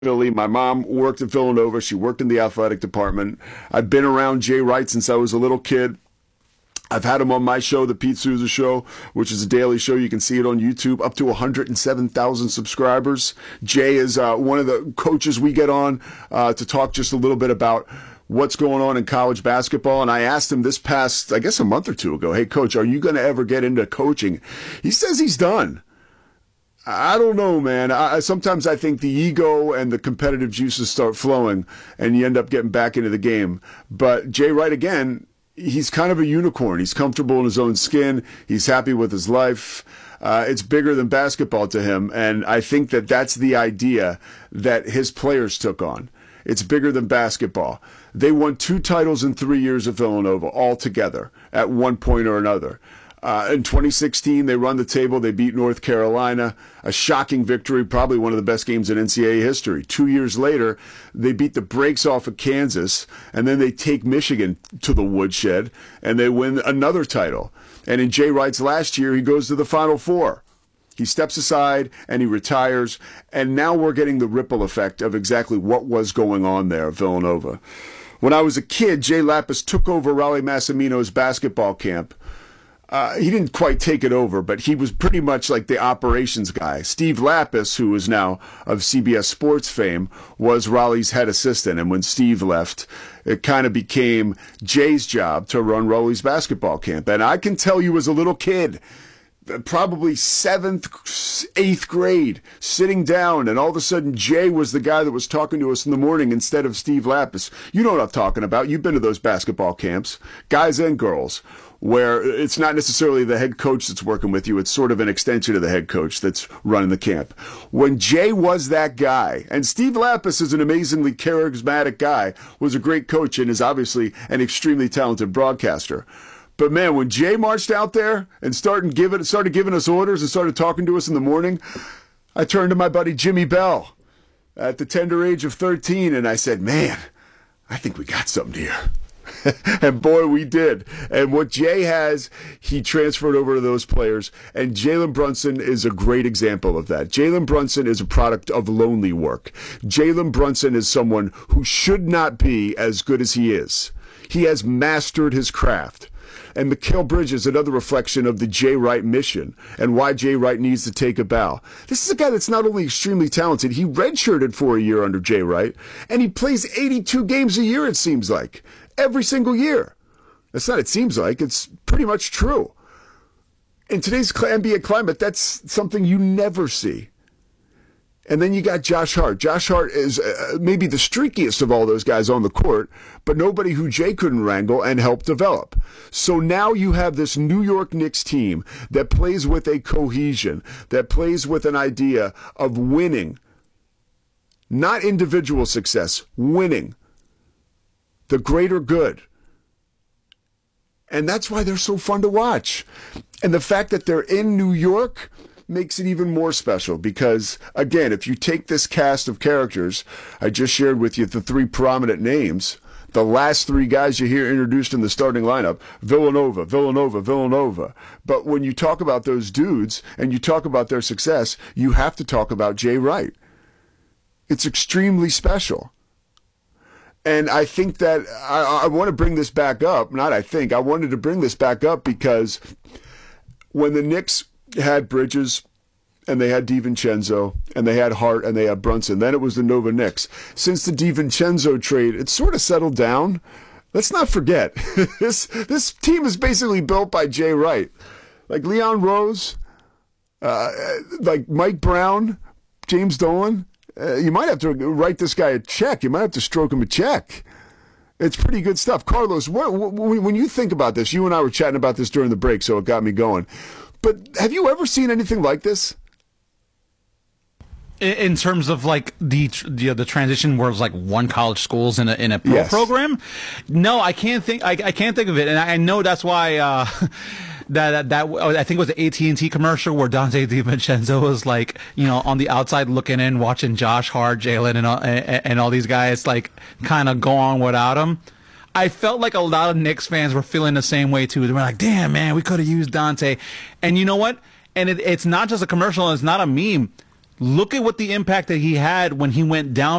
Philly. My mom worked at Villanova. She worked in the athletic department. I've been around Jay Wright since I was a little kid. I've had him on my show, The Pete Souza Show, which is a daily show. You can see it on YouTube, up to 107,000 subscribers. Jay is one of the coaches we get on to talk just a little bit about what's going on in college basketball. And I asked him this past, I guess a month or two ago, hey, Coach, are you going to ever get into coaching? He says he's done. I don't know, man. Sometimes I think the ego and the competitive juices start flowing and you end up getting back into the game. But Jay Wright, again, he's kind of a unicorn. He's comfortable in his own skin. He's happy with his life. It's bigger than basketball to him. And I think that that's the idea that his players took on. It's bigger than basketball. They won 2 titles in 3 years at Villanova all together at one point or another. In 2016, they run the table. They beat North Carolina. A shocking victory, probably one of the best games in NCAA history. 2 years later, they beat the brakes off of Kansas, and then they take Michigan to the woodshed, and they win another title. And in Jay Wright's last year, he goes to the Final Four. He steps aside, and he retires, and now we're getting the ripple effect of exactly what was going on there at Villanova. When I was a kid, Jay Lapis took over Raleigh Massimino's basketball camp. He didn't quite take it over, but he was pretty much like the operations guy. Steve Lapis, who is now of CBS Sports fame, was Raleigh's head assistant. And when Steve left, it kind of became Jay's job to run Raleigh's basketball camp. And I can tell you as a little kid, probably 7th, 8th grade, sitting down, and all of a sudden Jay was the guy that was talking to us in the morning instead of Steve Lapis. You know what I'm talking about. You've been to those basketball camps, guys and girls, where it's not necessarily the head coach that's working with you. It's sort of an extension of the head coach that's running the camp. When Jay was that guy, and Steve Lapis is an amazingly charismatic guy, was a great coach and is obviously an extremely talented broadcaster. But man, when Jay marched out there and started giving us orders and started talking to us in the morning, I turned to my buddy Jimmy Bell at the tender age of 13, and I said, man, I think we got something here. And boy, we did. And what Jay has, he transferred over to those players. And Jalen Brunson is a great example of that. Jalen Brunson is a product of lonely work. Jalen Brunson is someone who should not be as good as he is. He has mastered his craft. And Mikal Bridges, another reflection of the Jay Wright mission and why Jay Wright needs to take a bow. This is a guy that's not only extremely talented, he redshirted for a year under Jay Wright, and he plays 82 games a year, it seems like, every single year. That's not it seems like, it's pretty much true. In today's NBA climate, that's something you never see. And then you got Josh Hart. Josh Hart is maybe the streakiest of all those guys on the court, but nobody who Jay couldn't wrangle and help develop. So now you have this New York Knicks team that plays with a cohesion, that plays with an idea of winning. Not individual success, winning. The greater good. And that's why they're so fun to watch. And the fact that they're in New York makes it even more special because, again, if you take this cast of characters, I just shared with you the 3 prominent names, the last 3 guys you hear introduced in the starting lineup, Villanova, Villanova, Villanova. But when you talk about those dudes and you talk about their success, you have to talk about Jay Wright. It's extremely special. And I think that I want to bring this back up. I wanted to bring this back up because when the Knicks had Bridges, and they had DiVincenzo, and they had Hart, and they had Brunson. Then it was the Nova Knicks. Since the DiVincenzo trade, it's sort of settled down. Let's not forget, this team is basically built by Jay Wright. Like Leon Rose, like Mike Brown, James Dolan. You might have to write this guy a check. You might have to stroke him a check. It's pretty good stuff. Carlos, when you think about this, you and I were chatting about this during the break, so it got me going. But have you ever seen anything like this? In terms of like the transition where it was like one college schools in a pro program? No, I can't think. I can't think of it, and I know that's why. That I think it was the AT&T commercial where Dante DiVincenzo was like, on the outside looking in, watching Josh Hart, Jalen, and all these guys like kind of go on without him. I felt like a lot of Knicks fans were feeling the same way too. They were like, damn, man, we could have used Dante. And you know what? And it's not just a commercial, and it's not a meme. look at what the impact that he had when he went down